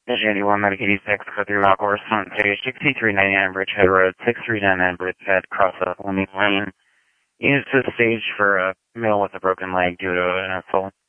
81 Medicaid 86, go through Rock Horse, front page, 6399 Bridgehead Road, 6399 Bridgehead, cross up Lemming Lane. Use this stage for a male with a broken leg due to an assault.